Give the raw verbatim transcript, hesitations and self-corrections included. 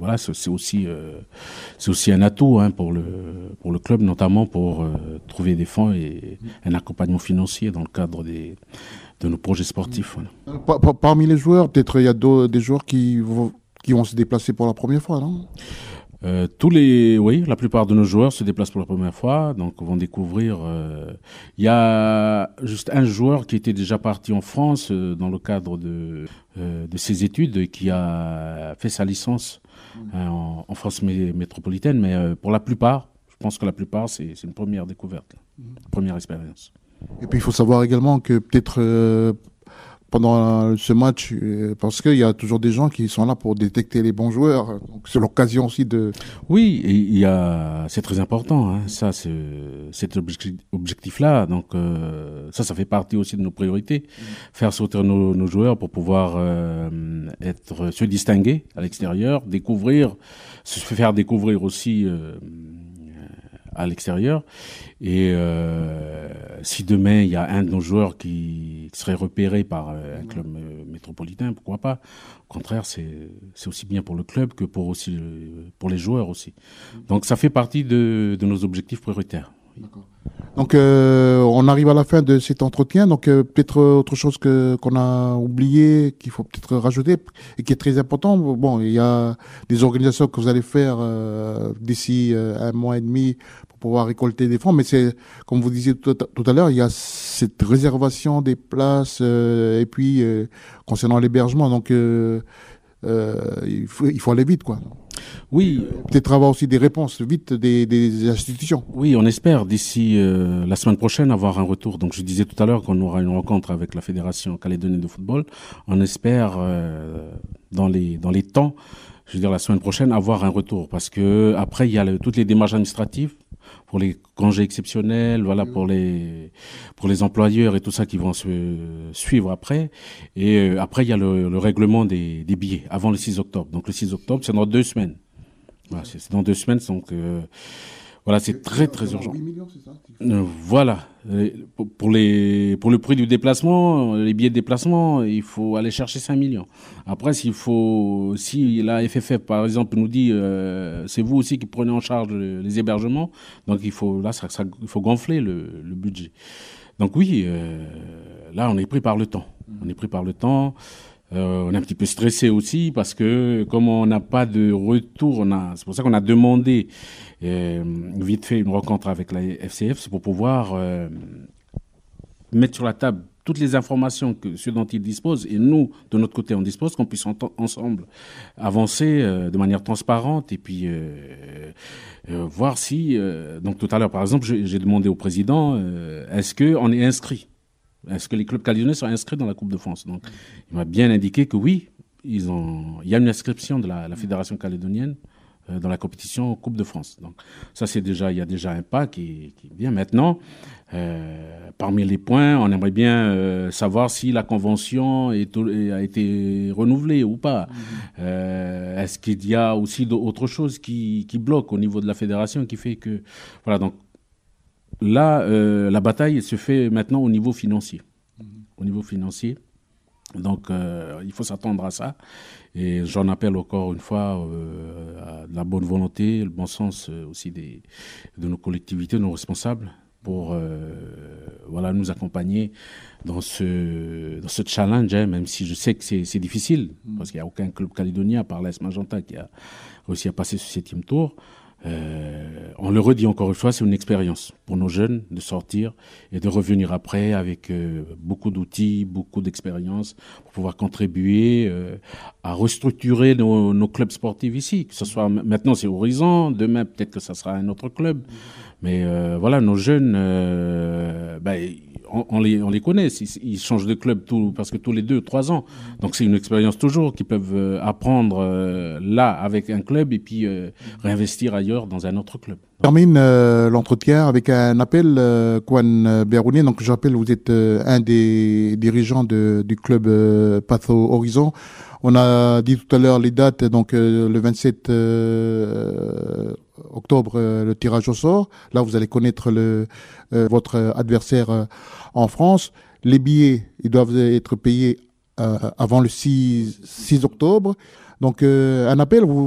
voilà, c'est, c'est aussi euh, c'est aussi un atout hein, pour le pour le club, notamment pour euh, trouver des fonds et un accompagnement financier dans le cadre des de nos projets sportifs. Voilà. Par, par, parmi les joueurs, peut-être il y a des joueurs qui vont qui vont se déplacer pour la première fois, non? Euh, tous les, oui, la plupart de nos joueurs se déplacent pour la première fois, donc vont découvrir. Il euh, y a juste un joueur qui était déjà parti en France euh, dans le cadre de euh, de ses études, et qui a fait sa licence euh, en, en France mé- métropolitaine. Mais euh, pour la plupart, je pense que la plupart, c'est, c'est une première découverte, là, une première expérience. Et puis il faut savoir également que peut-être euh, pendant ce match, parce qu'il y a toujours des gens qui sont là pour détecter les bons joueurs. Donc c'est l'occasion aussi de... Oui, et il y a, c'est très important, hein, ça, c'est, cet objectif, objectif-là. Donc euh, ça, ça fait partie aussi de nos priorités, mmh. faire sauter nos, nos joueurs pour pouvoir euh, être, se distinguer à l'extérieur, découvrir, se faire découvrir aussi euh, à l'extérieur. Et euh, si demain il y a un de nos joueurs qui serait repéré par euh, un club euh, métropolitain, pourquoi pas? Au contraire, c'est c'est aussi bien pour le club que pour aussi le, pour les joueurs aussi. Donc ça fait partie de de nos objectifs prioritaires. D'accord. Donc euh, on arrive à la fin de cet entretien. Donc euh, peut-être autre chose que qu'on a oublié, qu'il faut peut-être rajouter et qui est très important. Bon, il y a des organisations que vous allez faire euh, d'ici euh, un mois et demi pour pouvoir récolter des fonds. Mais c'est, comme vous disiez tout, tout à l'heure, il y a cette réservation des places euh, et puis euh, concernant l'hébergement. Donc euh, euh, il faut il faut aller vite, quoi. Oui. Peut-être avoir aussi des réponses vite des, des institutions. Oui, on espère d'ici euh, la semaine prochaine avoir un retour. Donc je disais tout à l'heure qu'on aura une rencontre avec la Fédération calédonienne de football. On espère euh, dans les dans les temps, je veux dire la semaine prochaine, avoir un retour, parce que après il y a le, toutes les démarches administratives pour les congés exceptionnels, voilà, pour les pour les employeurs et tout ça qui vont se suivre après. Et euh, après il y a le, le règlement des, des billets avant le six octobre. Donc le six octobre, c'est dans deux semaines. Voilà, c'est, c'est dans deux semaines, donc euh, voilà, c'est très très urgent. huit millions, c'est ça ? Euh, voilà, euh, pour, pour les pour le prix du déplacement, les billets de déplacement, il faut aller chercher cinq millions. Après, s'il faut, si la F F F par exemple nous dit, euh, c'est vous aussi qui prenez en charge les, les hébergements, donc il faut là, ça, ça, il faut gonfler le, le budget. Donc oui, euh, là, on est pris par le temps. On est pris par le temps. Euh, on est un petit peu stressé aussi parce que comme on n'a pas de retour, on a, c'est pour ça qu'on a demandé euh, vite fait une rencontre avec la F C F, c'est pour pouvoir euh, mettre sur la table toutes les informations que ceux dont ils disposent et nous de notre côté on dispose, qu'on puisse ent- ensemble avancer euh, de manière transparente et puis euh, euh, voir si euh, donc tout à l'heure par exemple j'ai, j'ai demandé au président euh, est-ce que on est inscrit. Est-ce que les clubs calédoniens sont inscrits dans la Coupe de France? Donc, il m'a bien indiqué que oui, ils ont, il y a une inscription de la, la Fédération calédonienne euh, dans la compétition Coupe de France. Donc, ça, c'est déjà, il y a déjà un pas qui, qui est bien. Maintenant, euh, parmi les points, on aimerait bien euh, savoir si la convention est, a été renouvelée ou pas. Mmh. Euh, est-ce qu'il y a aussi d'autres choses qui, qui bloquent au niveau de la fédération qui fait que, voilà, donc, là, euh, la bataille se fait maintenant au niveau financier. Mmh. Au niveau financier. Donc, euh, il faut s'attendre à ça. Et j'en appelle encore une fois euh, à la bonne volonté, le bon sens euh, aussi des, de nos collectivités, de nos responsables, pour euh, voilà, nous accompagner dans ce, dans ce challenge, hein, même si je sais que c'est, c'est difficile, mmh. parce qu'il n'y a aucun club calédonien, à part l'A S Magenta, qui a réussi à passer ce septième tour. Euh, on le redit encore une fois, c'est une expérience pour nos jeunes de sortir et de revenir après avec euh, beaucoup d'outils, beaucoup d'expérience pour pouvoir contribuer euh, à restructurer nos, nos clubs sportifs ici. Que ce soit maintenant c'est Horizon, demain peut-être que ça sera un autre club, mais euh, voilà, nos jeunes, euh, ben, on, on les on les connaît, ils, ils changent de club tout parce que tous les deux trois ans, donc c'est une expérience toujours qu'ils peuvent euh, apprendre euh, là avec un club et puis euh, réinvestir ailleurs dans un autre club. On termine euh, l'entretien avec un appel, euh, Kwan Berouni. Donc, je rappelle, vous êtes euh, un des dirigeants de, du club euh, Patho Horizon. On a dit tout à l'heure les dates. Donc, euh, le vingt-sept euh, octobre, euh, le tirage au sort. Là, vous allez connaître le euh, votre adversaire euh, en France. Les billets, ils doivent être payés euh, avant le six octobre. Donc, euh, un appel. Vous